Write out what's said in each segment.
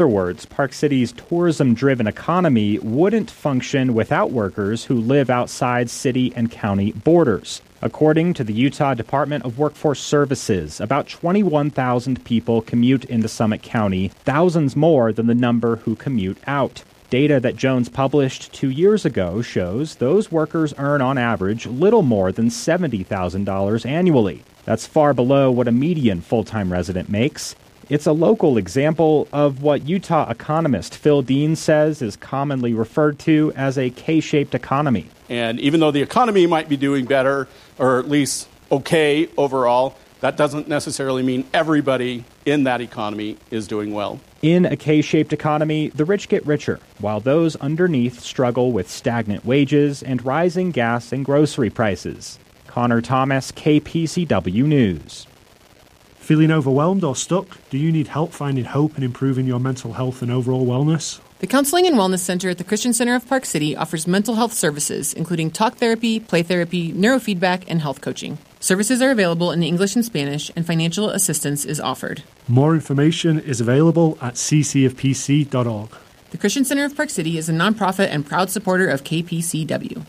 In other words, Park City's tourism-driven economy wouldn't function without workers who live outside city and county borders. According to the Utah Department of Workforce Services, about 21,000 people commute into Summit County, thousands more than the number who commute out. Data that Jones published 2 years ago shows those workers earn on average little more than $70,000 annually. That's far below what a median full-time resident makes. It's a local example of what Utah economist Phil Dean says is commonly referred to as a K-shaped economy. And even though the economy might be doing better, or at least okay overall, that doesn't necessarily mean everybody in that economy is doing well. In a K-shaped economy, the rich get richer, while those underneath struggle with stagnant wages and rising gas and grocery prices. Connor Thomas, KPCW News. Feeling overwhelmed or stuck? Do you need help finding hope and improving your mental health and overall wellness? The Counseling and Wellness Center at the Christian Center of Park City offers mental health services, including talk therapy, play therapy, neurofeedback, and health coaching. Services are available in English and Spanish, and financial assistance is offered. More information is available at ccofpc.org. The Christian Center of Park City is a nonprofit and proud supporter of KPCW.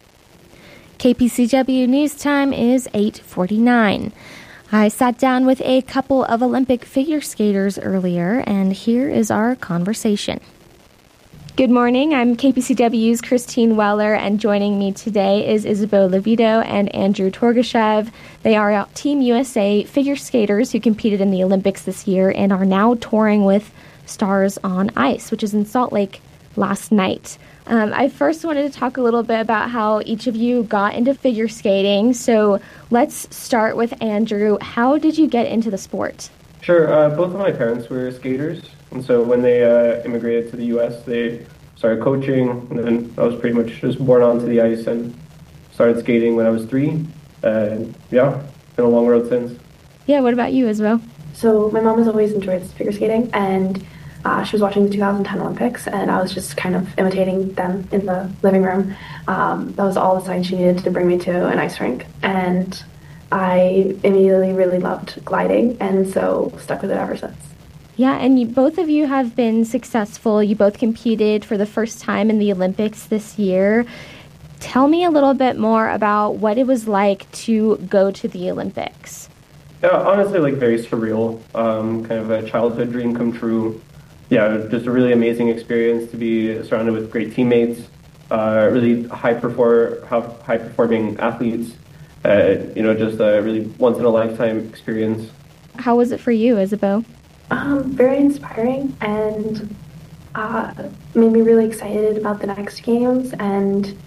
KPCW News Time is 8:49. I sat down with a couple of Olympic figure skaters earlier, and here is our conversation. Good morning. I'm KPCW's Christine Weller, and joining me today is Isabeau Levito and Andrew Torgashev. They are Team USA figure skaters who competed in the Olympics this year and are now touring with Stars on Ice, which is in Salt Lake last night. I first wanted to talk a little bit about how each of you got into figure skating. So let's start with Andrew. How did you get into the sport? Sure. Both of my parents were skaters. And so when they immigrated to the U.S., they started coaching. And then I was pretty much just born onto the ice and started skating when I was 3. And yeah, been a long road since. Yeah, what about you, Isabel? So my mom has always enjoyed figure skating, and she was watching the 2010 Olympics, and I was just kind of imitating them in the living room. That was all the sign she needed to bring me to an ice rink. And I immediately really loved gliding, and so stuck with it ever since. Yeah, and both of you have been successful. You both competed for the first time in the Olympics this year. Tell me a little bit more about what it was like to go to the Olympics. Yeah, honestly, very surreal. Kind of a childhood dream come true. Yeah, just a really amazing experience to be surrounded with great teammates, really high-performing athletes. Just a really once-in-a-lifetime experience. How was it for you, Isabeau? Very inspiring, and made me really excited about the next games, and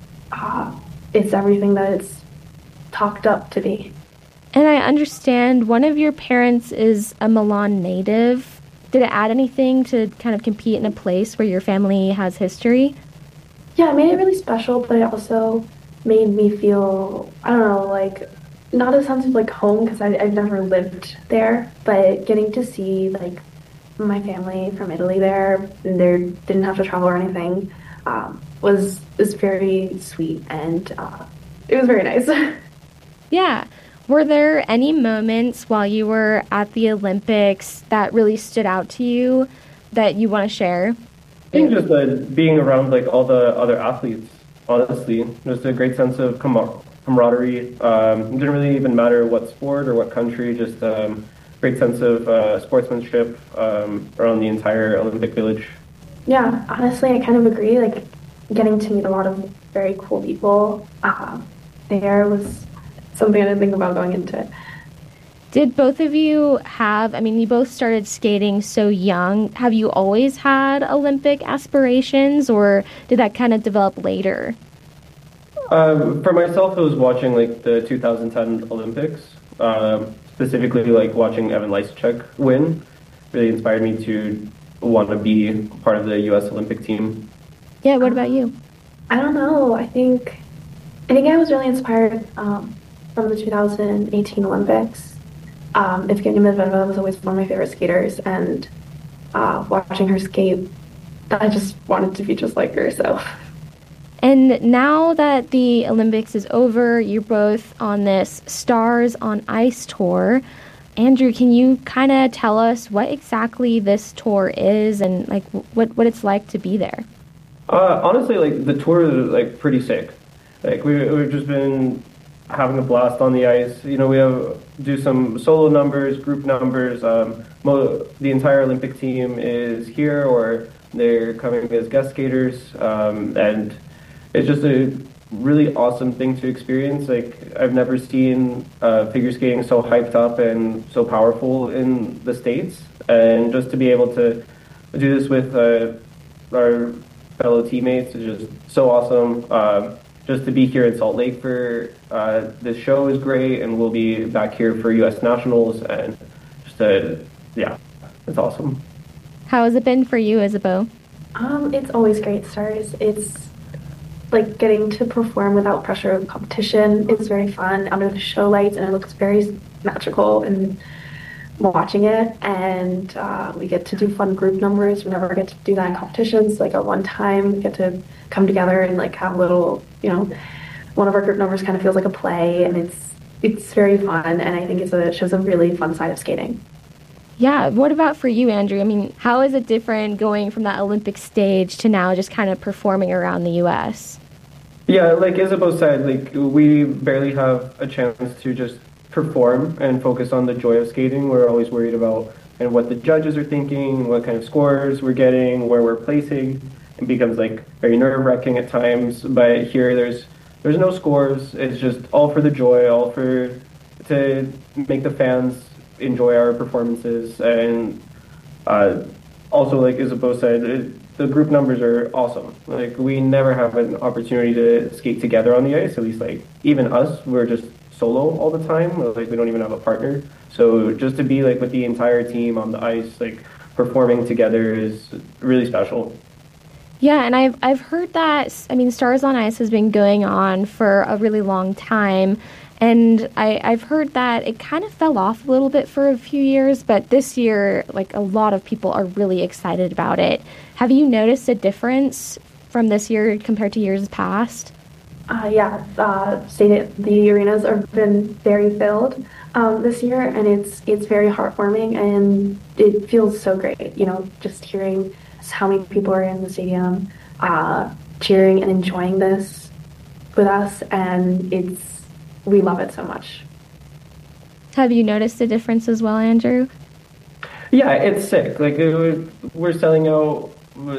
it's everything that it's talked up to be. And I understand one of your parents is a Milan native. Did it add anything to kind of compete in a place where your family has history? Yeah, it made it really special, but it also made me feel, not a sense of home, because I've never lived there, but getting to see my family from Italy there, and they didn't have to travel or anything, was very sweet, and it was very nice. Yeah. Were there any moments while you were at the Olympics that really stood out to you that you want to share? I think just being around all the other athletes, honestly, just a great sense of camaraderie. It didn't really even matter what sport or what country, just great sense of sportsmanship around the entire Olympic Village. Yeah, honestly, I kind of agree. Getting to meet a lot of very cool people there was something I didn't think about going into it. Did both of you you both started skating so young. Have you always had Olympic aspirations, or did that kind of develop later? For myself, it was watching the 2010 Olympics, specifically watching Evan Lysacek win. Really inspired me to want to be part of the U.S. Olympic team. Yeah, what about you? I don't know. I think I was really inspired from the 2018 Olympics. Evgenia Medvedeva was always one of my favorite skaters, and watching her skate, I just wanted to be just like her. So. And now that the Olympics is over, you're both on this Stars on Ice tour. Andrew, can you kind of tell us what exactly this tour is and like what it's like to be there? Honestly, like the tour is like pretty sick. Like we've just been having a blast on the ice. You know, we do some solo numbers, group numbers. The entire Olympic team is here, or they're coming as guest skaters, and it's just a really awesome thing to experience. Like I've never seen figure skating so hyped up and so powerful in the States, and just to be able to do this with our fellow teammates is just so awesome. Just to be here in Salt Lake for this show is great, and we'll be back here for U.S. Nationals, and yeah, it's awesome. How has it been for you, Isabeau? It's always great, Stars. It's like getting to perform without pressure of competition. It's very fun under the show lights, and it looks very magical and watching it. And we get to do fun group numbers. We never get to do that in competitions. Like at one time, we get to come together and like have a little, one of our group numbers kind of feels like a play, and it's very fun. And I think it shows a really fun side of skating. Yeah. What about for you, Andrew? I mean, how is it different going from that Olympic stage to now just kind of performing around the U.S.? Yeah, like Isabeau said, like we barely have a chance to just perform and focus on the joy of skating. We're always worried about and what the judges are thinking, what kind of scores we're getting, where we're placing. It becomes like very nerve-wracking at times. But here, there's no scores. It's just all for the joy, to make the fans enjoy our performances. And also, like Isabeau said, the group numbers are awesome. Like we never have an opportunity to skate together on the ice. At least, like even us, we're just solo all the time. Like we don't even have a partner. So just to be like with the entire team on the ice, like performing together is really special. Yeah, and I've heard that, I mean, Stars on Ice has been going on for a really long time, and I've heard that it kind of fell off a little bit for a few years, but this year, like, a lot of people are really excited about it. Have you noticed a difference from this year compared to years past? Yeah, the arenas have been very filled this year, and it's very heartwarming, and it feels so great, just hearing how many people are in the stadium cheering and enjoying this with us, and we love it so much. Have you noticed a difference as well, Andrew? Yeah, it's sick. Like we're selling out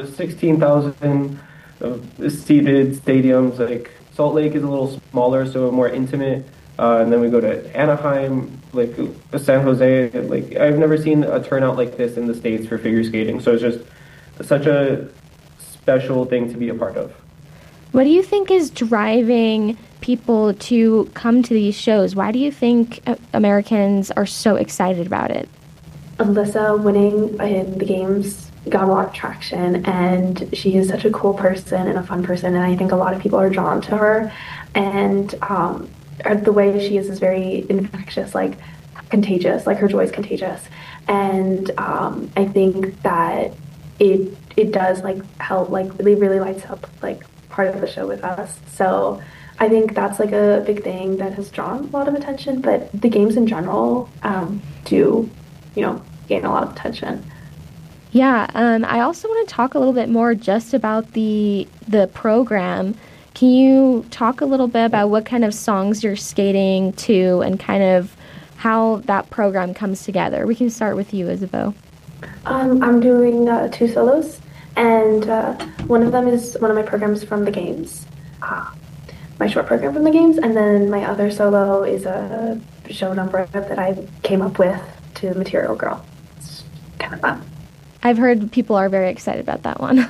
16,000 seated stadiums. Like Salt Lake is a little smaller, so more intimate. And then we go to Anaheim, like San Jose. Like I've never seen a turnout like this in the States for figure skating. So it's just such a special thing to be a part of. What do you think is driving people to come to these shows? Why do you think Americans are so excited about it? Alyssa winning in the games got a lot of traction, and she is such a cool person and a fun person, and I think a lot of people are drawn to her. And the way she is very infectious, like contagious, like her joy is contagious. And I think that it does like help, like it really lights up like part of the show with us. So I think that's like a big thing that has drawn a lot of attention, but the games in general do gain a lot of attention. Yeah, I also want to talk a little bit more just about the program. Can you talk a little bit about what kind of songs you're skating to and kind of how that program comes together? We can start with you, Isabeau. I'm doing 2 solos, and one of them is one of my programs from the games, my short program from the games, and then my other solo is a show number that I came up with to Material Girl. It's kind of fun. I've heard people are very excited about that one.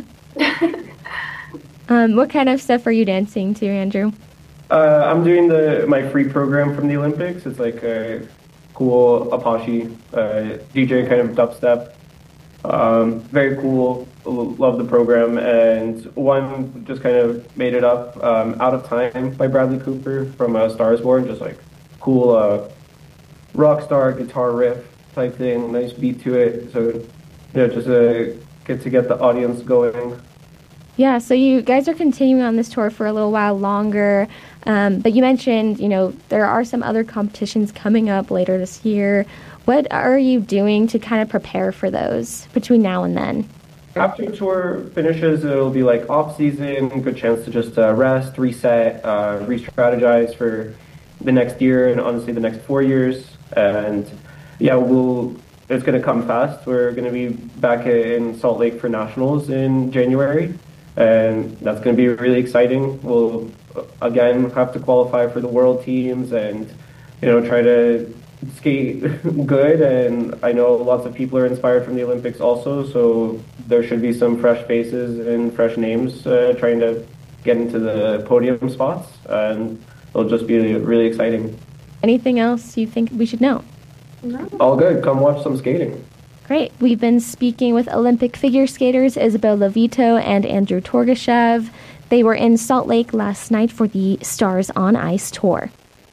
What kind of stuff are you dancing to, Andrew? I'm doing my free program from the Olympics. It's like a cool Apache DJ kind of dubstep. Very cool. Love the program. And one just kind of made it up, Out of Time by Bradley Cooper from Stars Born. Just like cool rock star guitar riff type thing. Nice beat to it. So yeah, just get the audience going. Yeah, so you guys are continuing on this tour for a little while longer. But you mentioned, there are some other competitions coming up later this year. What are you doing to kind of prepare for those between now and then? After the tour finishes, it'll be like off season, good chance to just rest, reset, re-strategize for the next year and honestly the next 4 years. And yeah, it's going to come fast. We're going to be back in Salt Lake for Nationals in January, and that's going to be really exciting. We'll again have to qualify for the world teams and try to skate good, and I know lots of people are inspired from the Olympics also, so there should be some fresh faces and fresh names trying to get into the podium spots, and it'll just be really exciting. Anything else you think we should know? No. All good. Come watch some skating. Great. We've been speaking with Olympic figure skaters Isabel Levito and Andrew Torgashev. They were in Salt Lake last night for the Stars on Ice tour.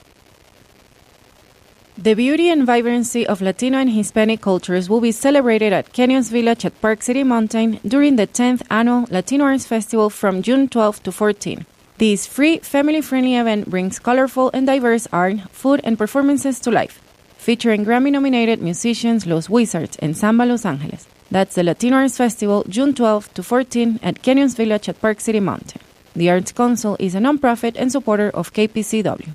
The beauty and vibrancy of Latino and Hispanic cultures will be celebrated at Canyons Village at Park City Mountain during the 10th annual Latino Arts Festival from June 12 to 14. This free, family-friendly event brings colorful and diverse art, food, and performances to life, featuring Grammy-nominated musicians Los Wizards and Samba Los Angeles. That's the Latino Arts Festival, June 12 to 14 at Canyons Village at Park City Mountain. The Arts Council is a nonprofit and supporter of KPCW.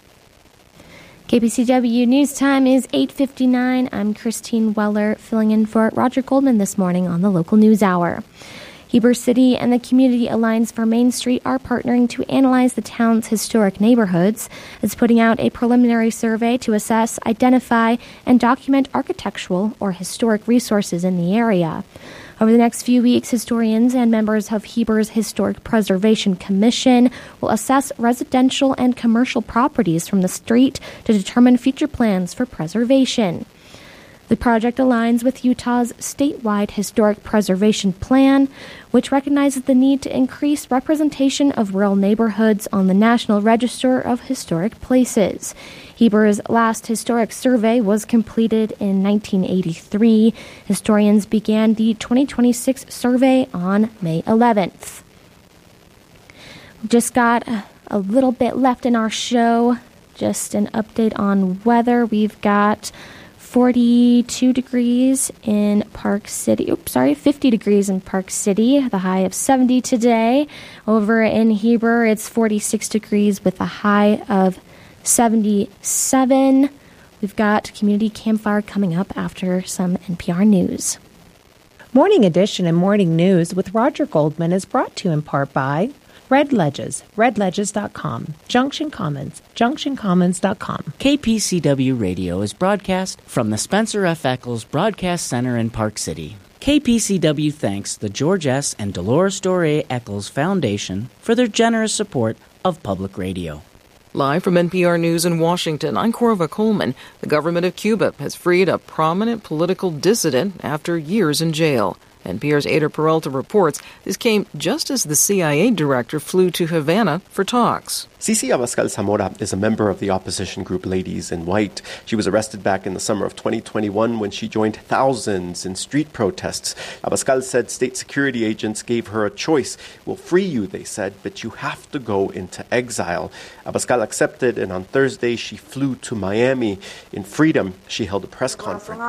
KPCW News Time is 8:59. I'm Christine Weller, filling in for Roger Goldman this morning on the Local News Hour. Heber City and the Community Alliance for Main Street are partnering to analyze the town's historic neighborhoods. It's putting out a preliminary survey to assess, identify, and document architectural or historic resources in the area. Over the next few weeks, historians and members of Heber's Historic Preservation Commission will assess residential and commercial properties from the street to determine future plans for preservation. The project aligns with Utah's statewide historic preservation plan, which recognizes the need to increase representation of rural neighborhoods on the National Register of Historic Places. Heber's last historic survey was completed in 1983. Historians began the 2026 survey on May 11th. We've just got a little bit left in our show. Just an update on weather. We've got 42 degrees in Park City. 50 degrees in Park City. The high of 70 today. Over in Heber, it's 46 degrees with a high of 77. We've got Community Campfire coming up after some NPR news. Morning Edition and Morning News with Roger Goldman is brought to you in part by Red Ledges, redledges.com, Junction Commons, junctioncommons.com. KPCW Radio is broadcast from the Spencer F. Eccles Broadcast Center in Park City. KPCW thanks the George S. and Dolores Doré Eccles Foundation for their generous support of public radio. Live from NPR News in Washington, I'm Corva Coleman. The government of Cuba has freed a prominent political dissident after years in jail. NPR's Ada Peralta reports this came just as the CIA director flew to Havana for talks. Cici Abascal Zamora is a member of the opposition group Ladies in White. She was arrested back in the summer of 2021 when she joined thousands in street protests. Abascal said state security agents gave her a choice. We'll free you, they said, but you have to go into exile. Abascal accepted, and on Thursday she flew to Miami. In freedom, she held a press conference.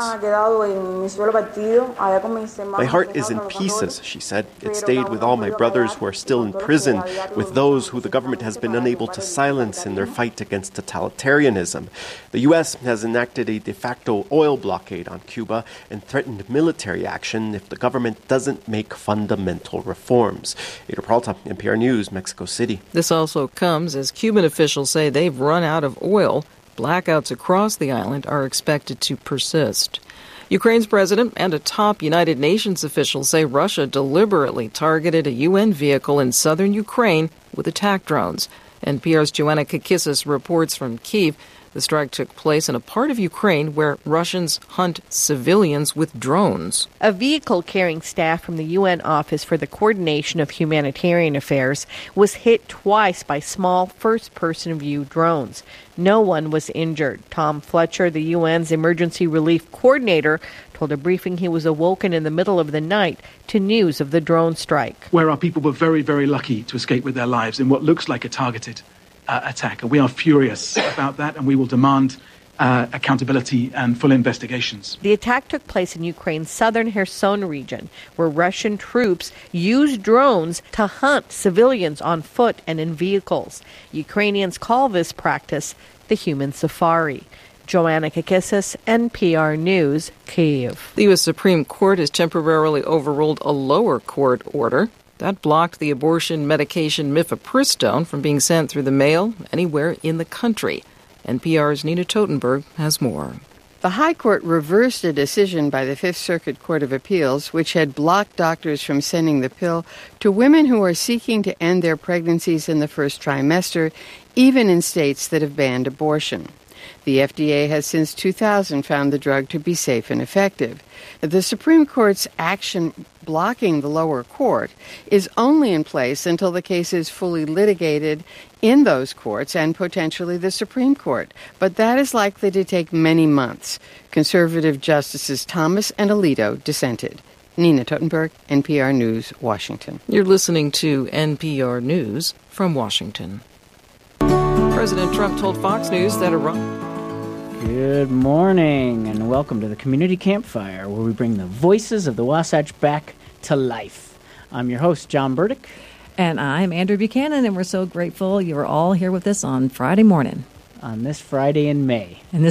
My heart is in pieces, she said. It stayed with all my brothers who are still in prison, with those who the government has been unable to silence in their fight against totalitarianism. The U.S. has enacted a de facto oil blockade on Cuba and threatened military action if the government doesn't make fundamental reforms. Ada Peralta, NPR News, Mexico City. This also comes as Cuban officials say they've run out of oil. Blackouts across the island are expected to persist. Ukraine's president and a top United Nations official say Russia deliberately targeted a UN vehicle in southern Ukraine with attack drones. NPR's Joanna Kakissis reports from Kyiv. The strike took place in a part of Ukraine where Russians hunt civilians with drones. A vehicle carrying staff from the UN Office for the Coordination of Humanitarian Affairs was hit twice by small first-person view drones. No one was injured. Tom Fletcher, the UN's emergency relief coordinator, told a briefing he was awoken in the middle of the night to news of the drone strike. Where our people were very, very lucky to escape with their lives in what looks like a targeted attack. And we are furious about that, and we will demand accountability and full investigations. The attack took place in Ukraine's southern Kherson region, where Russian troops used drones to hunt civilians on foot and in vehicles. Ukrainians call this practice the human safari. Joanna Kakissis, NPR News, Kyiv. The U.S. Supreme Court has temporarily overruled a lower court order that blocked the abortion medication mifepristone from being sent through the mail anywhere in the country. NPR's Nina Totenberg has more. The High Court reversed a decision by the Fifth Circuit Court of Appeals, which had blocked doctors from sending the pill to women who are seeking to end their pregnancies in the first trimester, even in states that have banned abortion. The FDA has since 2000 found the drug to be safe and effective. The Supreme Court's action blocking the lower court is only in place until the case is fully litigated in those courts and potentially the Supreme Court. But that is likely to take many months. Conservative Justices Thomas and Alito dissented. Nina Totenberg, NPR News, Washington. You're listening to NPR News from Washington. President Trump told Fox News that Iran... Good morning, and welcome to the Community Campfire, where we bring the voices of the Wasatch back to life. I'm your host, John Burdick. And I'm Andrew Buchanan, and we're so grateful you're all here with us on Friday morning. On this Friday in May. Well,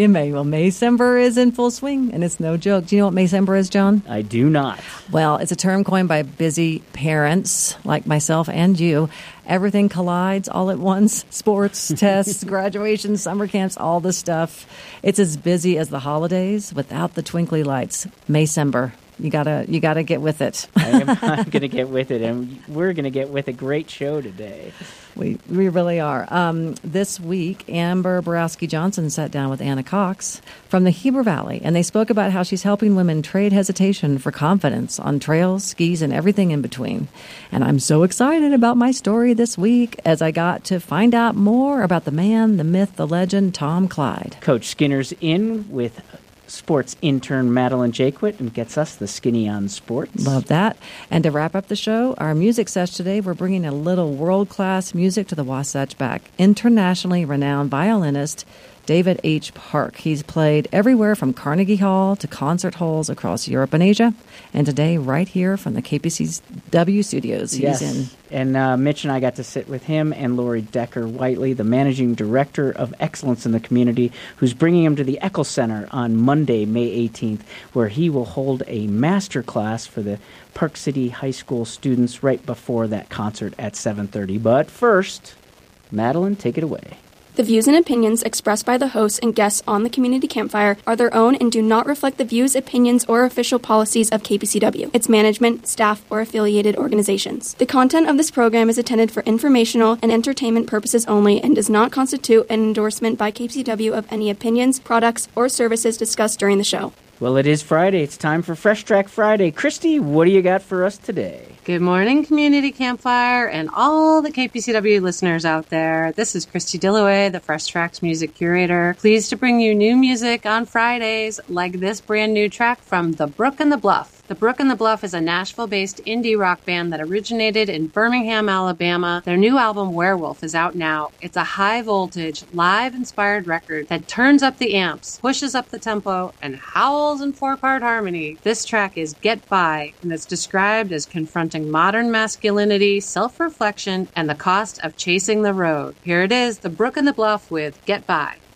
Maysember is in full swing, and it's no joke. Do you know what Maysember is, John? I do not. Well, it's a term coined by busy parents like myself and you. Everything collides all at once. Sports, tests, graduations, summer camps, all the stuff. It's as busy as the holidays without the twinkly lights. Maysember. You gotta get with it. I'm going to get with it, and we're going to get with a great show today. We really are. This week, Amber Borowski-Johnson sat down with Anna Cox from the Heber Valley, and they spoke about how she's helping women trade hesitation for confidence on trails, skis, and everything in between. And I'm so excited about my story this week as I got to find out more about the man, the myth, the legend, Tom Clyde. Coach Skinner's in with sports intern Madeline Jaquit and gets us the skinny on sports. Love that. And to wrap up the show, our music sesh today, we're bringing a little world-class music to the Wasatch back. Internationally renowned violinist David H. Park. He's played everywhere from Carnegie Hall to concert halls across Europe and Asia. And today, right here from the KPCW studios, he's in. And Mitch and I got to sit with him and Lori Decker-Whiteley, the Managing Director of Excellence in the Community, who's bringing him to the Eccles Center on Monday, May 18th, where he will hold a master class for the Park City High School students right before that concert at 7:30. But first, Madeline, take it away. The views and opinions expressed by the hosts and guests on the Community Campfire are their own and do not reflect the views, opinions, or official policies of KPCW, its management, staff, or affiliated organizations. The content of this program is intended for informational and entertainment purposes only and does not constitute an endorsement by KPCW of any opinions, products, or services discussed during the show. Well, it is Friday. It's time for Fresh Track Friday. Christy, what do you got for us today? Good morning, Community Campfire, and all the KPCW listeners out there. This is Christy Dillaway, the Fresh Tracks music curator. Pleased to bring you new music on Fridays, like this brand new track from The Brook and the Bluff. The Brook and the Bluff is a Nashville-based indie rock band that originated in Birmingham, Alabama. Their new album, Werewolf, is out now. It's a high-voltage, live-inspired record that turns up the amps, pushes up the tempo, and howls in four-part harmony. This track is Get By, and it's described as confronting modern masculinity, self-reflection, and the cost of chasing the road. Here it is, The Brook and the Bluff with Get By.